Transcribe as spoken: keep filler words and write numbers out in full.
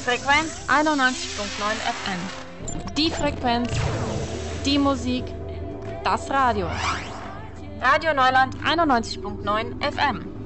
Frequenz einundneunzig Komma neun F M. Die Frequenz, die Musik, das Radio. Radio Neuland einundneunzig Komma neun F M.